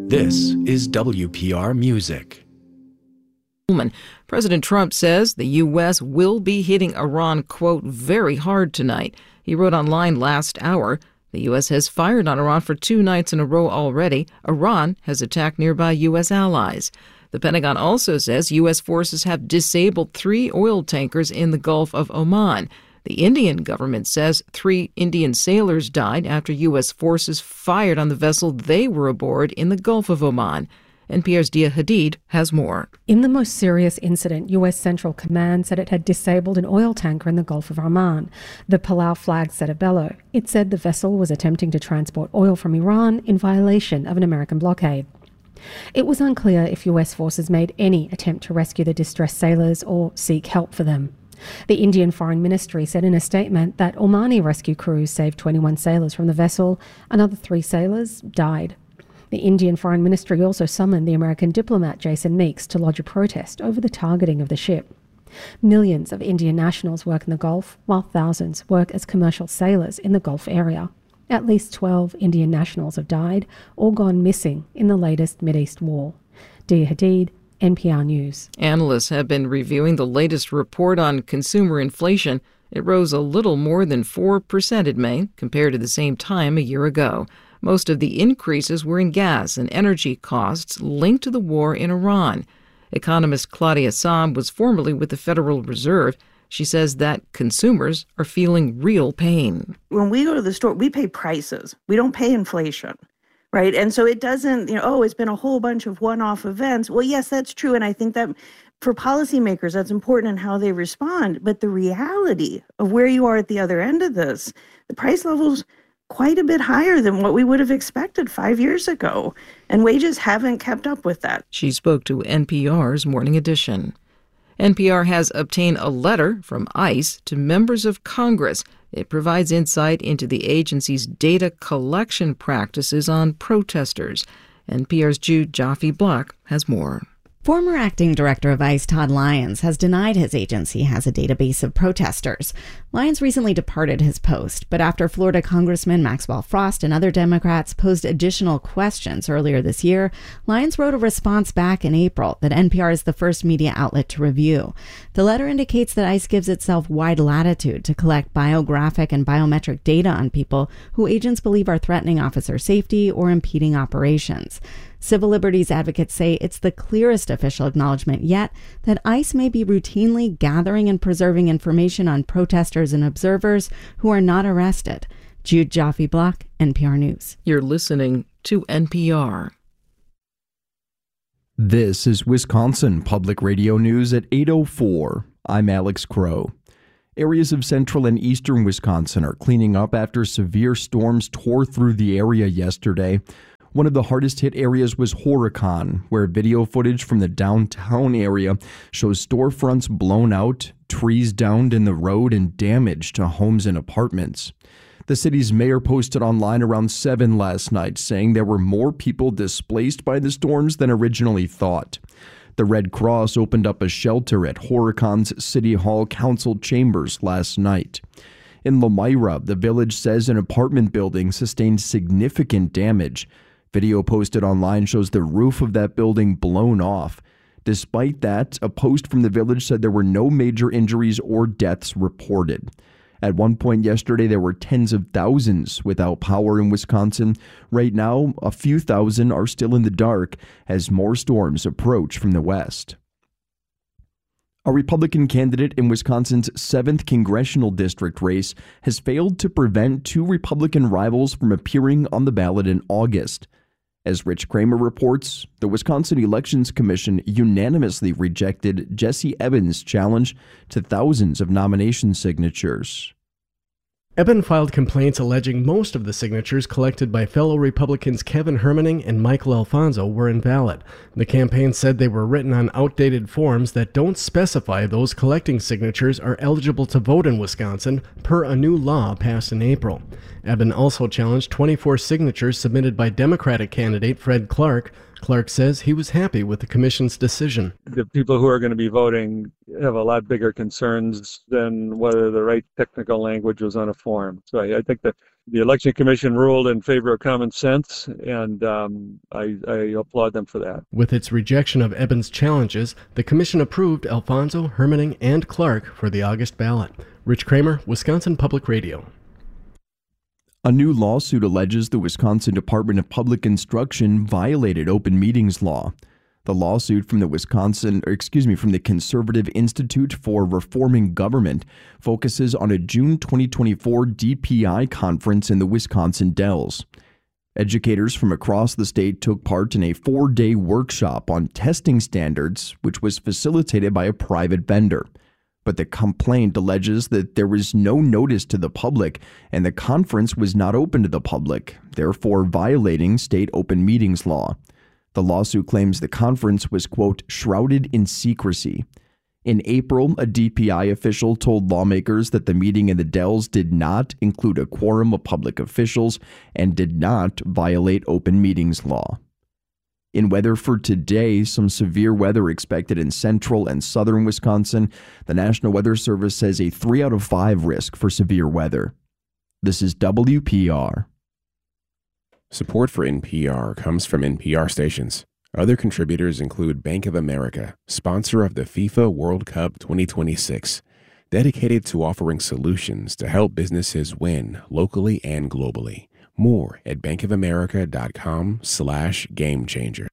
This is WPR Music. President Trump says the U.S. will be hitting Iran, quote, very hard tonight. He wrote online last hour, the U.S. has fired on Iran for 2 nights in a row already. Iran has attacked nearby U.S. allies. The Pentagon also says U.S. forces have disabled 3 oil tankers in the Gulf of Oman. The Indian government says 3 Indian sailors died after U.S. forces fired on the vessel they were aboard in the Gulf of Oman. NPR's Dia Hadid has more. In the most serious incident, U.S. Central Command said it had disabled an oil tanker in the Gulf of Oman. The Palau flag set a bellow. It said the vessel was attempting to transport oil from Iran in violation of an American blockade. It was unclear if U.S. forces made any attempt to rescue the distressed sailors or seek help for them. The Indian Foreign Ministry said in a statement that Omani rescue crews saved 21 sailors from the vessel. Another 3 sailors died. The Indian Foreign Ministry also summoned the American diplomat Jason Meeks to lodge a protest over the targeting of the ship. Millions of Indian nationals work in the Gulf, while thousands work as commercial sailors in the Gulf area. At least 12 Indian nationals have died or gone missing in the latest Mideast war. Dia Hadid, NPR News. Analysts have been reviewing the latest report on consumer inflation. It rose a little more than 4% in May compared to the same time a year ago. Most of the increases were in gas and energy costs linked to the war in Iran. Economist Claudia Sahm was formerly with the Federal Reserve. She says that consumers are feeling real pain. When we go to the store, we pay prices. We don't pay inflation, right? And so it doesn't, it's been a whole bunch of one-off events. Well, yes, that's true. And I think that for policymakers, that's important in how they respond. But the reality of where you are at the other end of this, the price levels quite a bit higher than what we would have expected 5 years ago. And wages haven't kept up with that. She spoke to NPR's Morning Edition. NPR has obtained a letter from ICE to members of Congress. It provides insight into the agency's data collection practices on protesters. NPR's Jude Joffe-Block has more. Former acting director of ICE Todd Lyons has denied his agency has a database of protesters. Lyons recently departed his post, but after Florida Congressman Maxwell Frost and other Democrats posed additional questions earlier this year, Lyons wrote a response back in April that NPR is the first media outlet to review. The letter indicates that ICE gives itself wide latitude to collect biographic and biometric data on people who agents believe are threatening officer safety or impeding operations. Civil liberties advocates say it's the clearest official acknowledgement yet that ICE may be routinely gathering and preserving information on protesters and observers who are not arrested. Jude Joffe-Block, NPR News. You're listening to NPR. This is Wisconsin Public Radio News at 8:04. I'm Alex Crow. Areas of central and eastern Wisconsin are cleaning up after severe storms tore through the area yesterday. One of the hardest hit areas was Horicon, where video footage from the downtown area shows storefronts blown out, trees downed in the road, and damage to homes and apartments. The city's mayor posted online around 7 last night saying there were more people displaced by the storms than originally thought. The Red Cross opened up a shelter at Horicon's City Hall Council chambers last night. In Lomira, the village says an apartment building sustained significant damage. Video posted online shows the roof of that building blown off. Despite that, a post from the village said there were no major injuries or deaths reported. At one point yesterday, there were tens of thousands without power in Wisconsin. Right now, a few thousand are still in the dark as more storms approach from the west. A Republican candidate in Wisconsin's 7th congressional district race has failed to prevent 2 Republican rivals from appearing on the ballot in August. As Rich Kramer reports, the Wisconsin Elections Commission unanimously rejected Jesse Evans' challenge to thousands of nomination signatures. Eben filed complaints alleging most of the signatures collected by fellow Republicans Kevin Hermaning and Michael Alfonso were invalid. The campaign said they were written on outdated forms that don't specify those collecting signatures are eligible to vote in Wisconsin per a new law passed in April. Eben also challenged 24 signatures submitted by Democratic candidate Fred Clark. Clark says he was happy with the commission's decision. The people who are going to be voting have a lot bigger concerns than whether the right technical language was on a form. So I think that The Election Commission ruled in favor of common sense, and I applaud them for that. With its rejection of Ebbins' challenges, the commission approved Alfonso, Hermening, and Clark for the August ballot. Rich Kramer, Wisconsin Public Radio. A new lawsuit alleges the Wisconsin Department of Public Instruction violated open meetings law. The lawsuit from the Conservative Institute for Reforming Government focuses on a June 2024 DPI conference in the Wisconsin Dells. Educators from across the state took part in a 4-day workshop on testing standards, which was facilitated by a private vendor. But the complaint alleges that there was no notice to the public and the conference was not open to the public, therefore violating state open meetings law. The lawsuit claims the conference was, quote, shrouded in secrecy. In April, a DPI official told lawmakers that the meeting in the Dells did not include a quorum of public officials and did not violate open meetings law. In weather for today, some severe weather expected in central and southern Wisconsin. The National Weather Service says a 3 out of 5 risk for severe weather. This is WPR. Support for NPR comes from NPR stations. Other contributors include Bank of America, sponsor of the FIFA World Cup 2026, dedicated to offering solutions to help businesses win locally and globally. More at bankofamerica.com/gamechanger.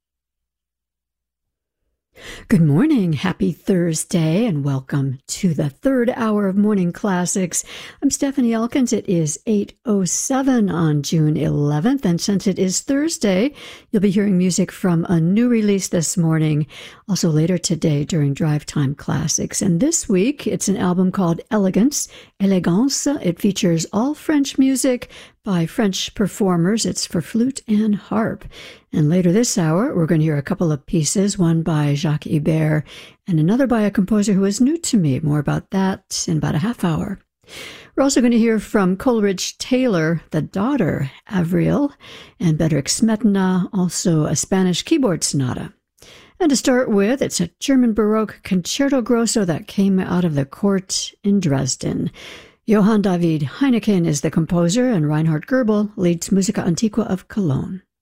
Good morning. Happy Thursday and welcome to the third hour of Morning Classics. I'm Stephanie Elkins. It is 8:07 on June 11th. And since it is Thursday, you'll be hearing music from a new release this morning, also later today during Drive Time Classics. And this week, it's an album called Elegance. It features all French music by French performers. It's for flute and harp. And later this hour, we're going to hear a couple of pieces, one by Jacques Ibert and another by a composer who is new to me. More about that in about a half hour. We're also going to hear from Coleridge Taylor, the daughter, Avril, and Bedřich Smetana, also a Spanish keyboard sonata. And to start with, it's a German Baroque concerto grosso that came out of the court in Dresden. Johann David Heineken is the composer, and Reinhard Goebel leads Musica Antiqua of Cologne.